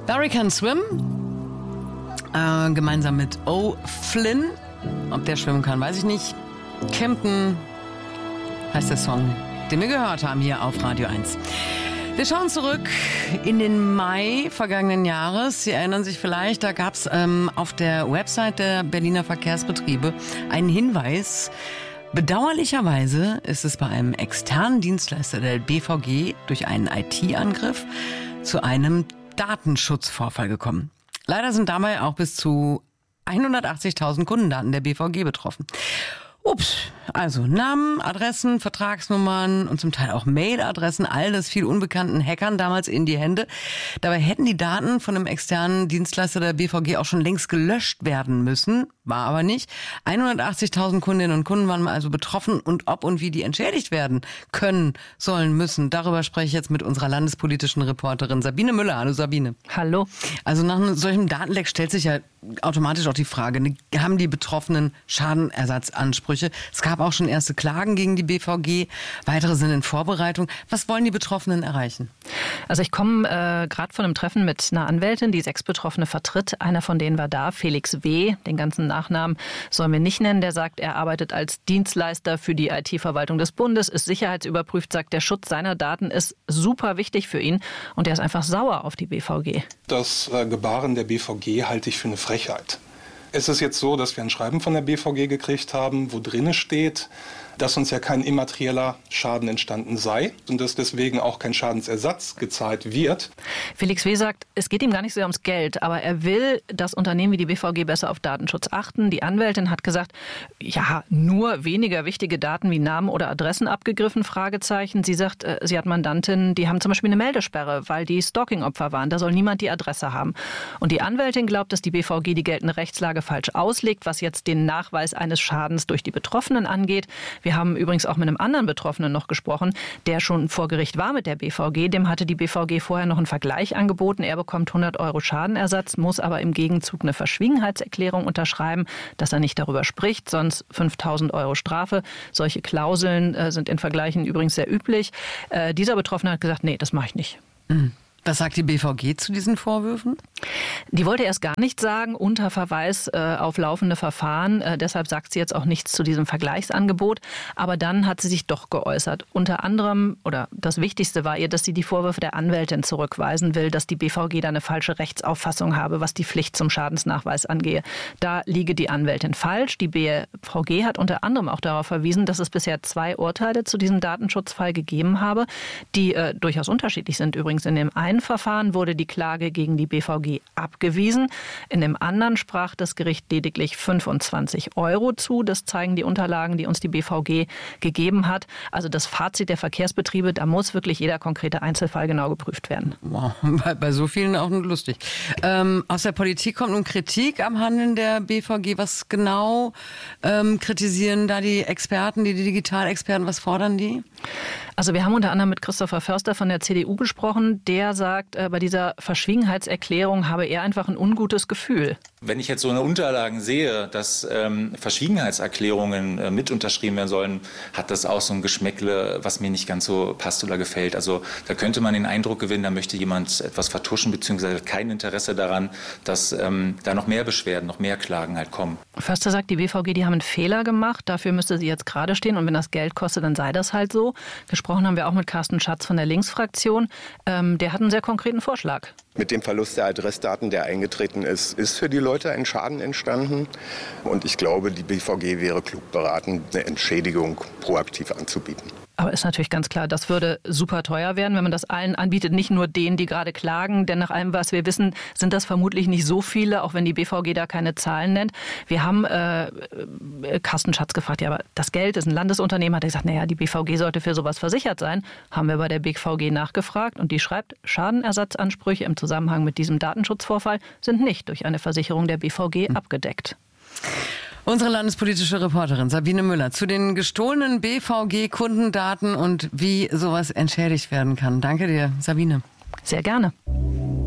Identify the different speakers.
Speaker 1: Larry Can Swim, gemeinsam mit O'Flynn. Ob der schwimmen kann, weiß ich nicht. Kempton heißt der Song, den wir gehört haben hier auf Radio 1. Wir schauen zurück in den Mai vergangenen Jahres. Sie erinnern sich vielleicht, da gab es auf der Website der Berliner Verkehrsbetriebe einen Hinweis. Bedauerlicherweise ist es bei einem externen Dienstleister der BVG durch einen IT-Angriff zu einem Datenschutzvorfall gekommen. Leider sind dabei auch bis zu 180.000 Kundendaten der BVG betroffen. Ups, also Namen, Adressen, Vertragsnummern und zum Teil auch Mailadressen, all das fiel unbekannten Hackern damals in die Hände. Dabei hätten die Daten von einem externen Dienstleister der BVG auch schon längst gelöscht werden müssen, war aber nicht. 180.000 Kundinnen und Kunden waren also betroffen und ob und wie die entschädigt werden können, sollen, müssen. Darüber spreche ich jetzt mit unserer landespolitischen Reporterin Sabine Müller. Hallo Sabine.
Speaker 2: Hallo.
Speaker 1: Also nach einem solchen Datenleck stellt sich ja automatisch auch die Frage, haben die Betroffenen Schadenersatzansprüche? Es gab auch schon erste Klagen gegen die BVG, weitere sind in Vorbereitung. Was wollen die Betroffenen erreichen?
Speaker 2: Also ich komme gerade von einem Treffen mit einer Anwältin, die 6 Betroffene vertritt. Einer von denen war da, Felix W., den ganzen Nachnamen sollen wir nicht nennen. Der sagt, er arbeitet als Dienstleister für die IT-Verwaltung des Bundes, ist sicherheitsüberprüft, sagt, der Schutz seiner Daten ist super wichtig für ihn und er ist einfach sauer auf die BVG.
Speaker 3: Das Gebaren der BVG halte ich für eine Frechheit. Es ist jetzt so, dass wir ein Schreiben von der BVG gekriegt haben, wo drin steht, dass uns ja kein immaterieller Schaden entstanden sei und dass deswegen auch kein Schadensersatz gezahlt wird.
Speaker 2: Felix W. sagt, es geht ihm gar nicht so ums Geld, aber er will, dass Unternehmen wie die BVG besser auf Datenschutz achten. Die Anwältin hat gesagt, ja, nur weniger wichtige Daten wie Namen oder Adressen abgegriffen, Fragezeichen. Sie sagt, sie hat Mandantinnen, die haben zum Beispiel eine Meldesperre, weil die Stalking-Opfer waren. Da soll niemand die Adresse haben. Und die Anwältin glaubt, dass die BVG die geltende Rechtslage falsch auslegt, was jetzt den Nachweis eines Schadens durch die Betroffenen angeht. Wir haben übrigens auch mit einem anderen Betroffenen noch gesprochen, der schon vor Gericht war mit der BVG. Dem hatte die BVG vorher noch einen Vergleich angeboten. Er bekommt 100 € Schadenersatz, muss aber im Gegenzug eine Verschwiegenheitserklärung unterschreiben, dass er nicht darüber spricht, sonst 5.000 € Strafe. Solche Klauseln sind in Vergleichen übrigens sehr üblich. Dieser Betroffene hat gesagt, nee, das mache ich nicht.
Speaker 1: Was sagt die BVG zu diesen Vorwürfen?
Speaker 2: Die wollte erst gar nichts sagen, unter Verweis auf laufende Verfahren. Deshalb sagt sie jetzt auch nichts zu diesem Vergleichsangebot. Aber dann hat sie sich doch geäußert. Unter anderem, oder das Wichtigste war ihr, dass sie die Vorwürfe der Anwältin zurückweisen will, dass die BVG da eine falsche Rechtsauffassung habe, was die Pflicht zum Schadensnachweis angehe. Da liege die Anwältin falsch. Die BVG hat unter anderem auch darauf verwiesen, dass es bisher 2 Urteile zu diesem Datenschutzfall gegeben habe, die durchaus unterschiedlich sind. Übrigens in dem einen Verfahren wurde die Klage gegen die BVG abgewiesen. In dem anderen sprach das Gericht lediglich 25 € zu. Das zeigen die Unterlagen, die uns die BVG gegeben hat. Also das Fazit der Verkehrsbetriebe, da muss wirklich jeder konkrete Einzelfall genau geprüft werden.
Speaker 1: Wow, bei so vielen auch nur lustig. Aus der Politik kommt nun Kritik am Handeln der BVG. Was genau kritisieren da die Experten, die Digitalexperten? Was fordern die?
Speaker 2: Also wir haben unter anderem mit Christopher Förster von der CDU gesprochen. Der sagt, bei dieser Verschwiegenheitserklärung habe er einfach ein ungutes Gefühl.
Speaker 4: Wenn ich jetzt so eine Unterlagen sehe, dass Verschwiegenheitserklärungen mit unterschrieben werden sollen, hat das auch so ein Geschmäckle, was mir nicht ganz so passt oder gefällt. Also da könnte man den Eindruck gewinnen, da möchte jemand etwas vertuschen, beziehungsweise hat kein Interesse daran, dass da noch mehr Beschwerden, noch mehr Klagen halt kommen.
Speaker 2: Förster sagt, die BVG, die haben einen Fehler gemacht, dafür müsste sie jetzt gerade stehen und wenn das Geld kostet, dann sei das halt so. Gesprochen haben wir auch mit Carsten Schatz von der Linksfraktion. Der hat einen sehr konkreten Vorschlag.
Speaker 5: Mit dem Verlust der Adressdaten, der eingetreten ist, ist für die Leute ein Schaden entstanden. Und ich glaube, die BVG wäre klug beraten, eine Entschädigung proaktiv anzubieten.
Speaker 2: Aber ist natürlich ganz klar, das würde super teuer werden, wenn man das allen anbietet, nicht nur denen, die gerade klagen. Denn nach allem, was wir wissen, sind das vermutlich nicht so viele, auch wenn die BVG da keine Zahlen nennt. Wir haben Carsten Schatz gefragt, ja, aber das Geld ist ein Landesunternehmen, hat er gesagt, naja, die BVG sollte für sowas versichert sein. Haben wir bei der BVG nachgefragt und die schreibt, Schadenersatzansprüche im Zusammenhang mit diesem Datenschutzvorfall sind nicht durch eine Versicherung der BVG abgedeckt.
Speaker 1: Unsere landespolitische Reporterin Sabine Müller zu den gestohlenen BVG-Kundendaten und wie sowas entschädigt werden kann. Danke dir, Sabine.
Speaker 2: Sehr gerne.